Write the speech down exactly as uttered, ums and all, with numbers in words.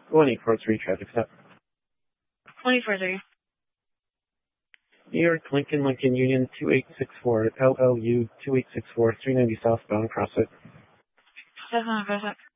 one eight four three, traffic stop. one eight four three. New York, Lincoln, Lincoln Union, two eight six four, L L U, two eight six four, three ninety southbound, cross it. That's not a